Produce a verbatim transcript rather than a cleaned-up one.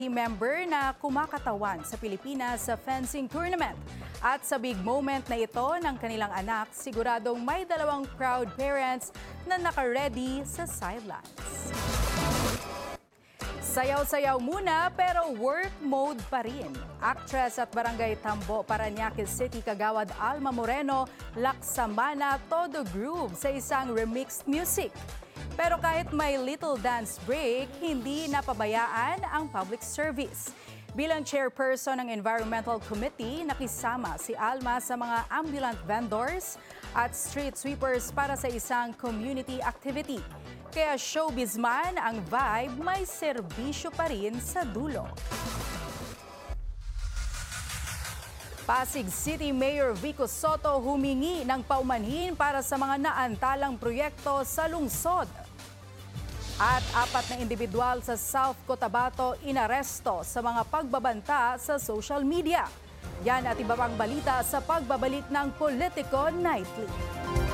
team member na kumakatawan sa Pilipinas sa fencing tournament. At sa big moment na ito ng kanilang anak, siguradong may dalawang proud parents na naka-ready sa sidelines. Sayaw-sayaw muna pero work mode pa rin. Actress at Barangay Tambo, Parañaque City Kagawad Alma Moreno laksamana todo groove sa isang remixed music. Pero kahit may little dance break, hindi napabayaan ang public service. Bilang chairperson ng Environmental Committee, nakisama si Alma sa mga ambulant vendors at street sweepers para sa isang community activity. Kaya showbiz man ang vibe, may serbisyo pa rin sa dulo. Pasig City Mayor Vico Soto humingi ng paumanhin para sa mga naantalang proyekto sa lungsod. At apat na individual sa South Cotabato inaresto sa mga pagbabanta sa social media. Yan at iba pang balita sa pagbabalik ng Politico Nightly.